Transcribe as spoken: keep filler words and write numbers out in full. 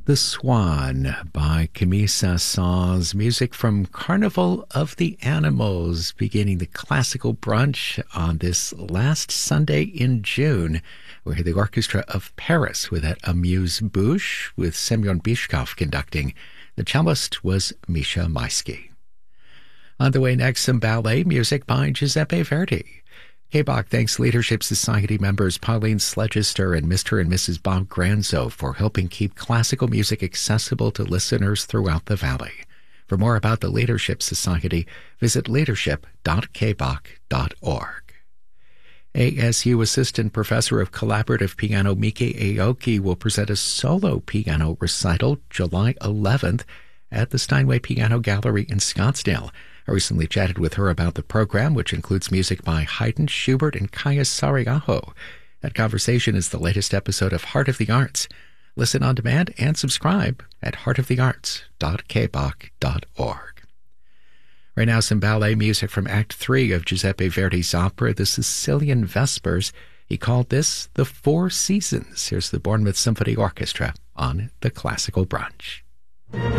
The Swan by Camille Saint-Saëns, music from Carnival of the Animals, beginning the classical brunch on this last Sunday in June. We hear the Orchestra of Paris with that Amuse-Bouche, with Semyon Bishkov conducting. The cellist was Misha Maisky. On the way next, some ballet music by Giuseppe Verdi. K B O C thanks Leadership Society members Pauline Sledgester and Mister and Missus Bob Granzo for helping keep classical music accessible to listeners throughout the Valley. For more about the Leadership Society, visit leadership dot k b o c dot org. A S U Assistant Professor of Collaborative Piano Miki Aoki will present a solo piano recital July eleventh at the Steinway Piano Gallery in Scottsdale. I recently chatted with her about the program, which includes music by Haydn, Schubert, and Kaya Sariaho. That conversation is the latest episode of Heart of the Arts. Listen on demand and subscribe at heart of the arts dot k b o c dot org. Right now, some ballet music from Act three of Giuseppe Verdi's opera, The Sicilian Vespers. He called this The Four Seasons. Here's the Bournemouth Symphony Orchestra on the Classical Brunch.